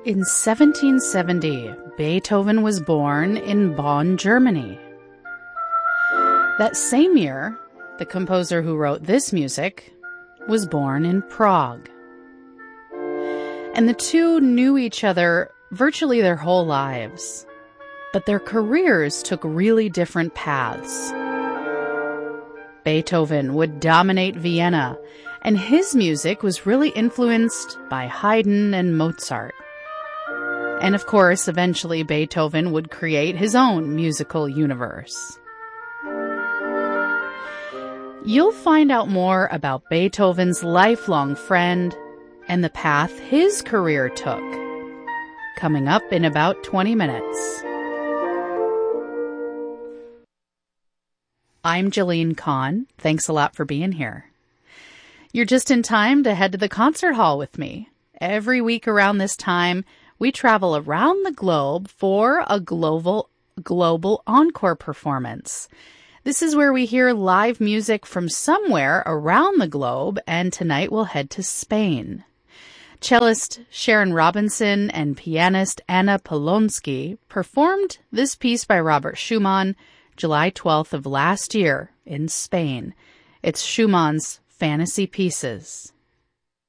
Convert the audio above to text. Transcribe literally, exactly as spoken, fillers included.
In seventeen seventy, Beethoven was born in Bonn, Germany. That same year, the composer who wrote this music was born in Prague. And the two knew each other virtually their whole lives, but their careers took really different paths. Beethoven would dominate Vienna, and his music was really influenced by Haydn and Mozart. And of course, eventually Beethoven would create his own musical universe. You'll find out more about Beethoven's lifelong friend and the path his career took, coming up in about twenty minutes. I'm Jolene Kahn. Thanks a lot for being here. You're just in time to head to the concert hall with me. Every week around this time, we travel around the globe for a global, global encore performance. This is where we hear live music from somewhere around the globe, and tonight we'll head to Spain. Cellist Sharon Robinson and pianist Anna Polonsky performed this piece by Robert Schumann July twelfth of last year in Spain. It's Schumann's Fantasy Pieces.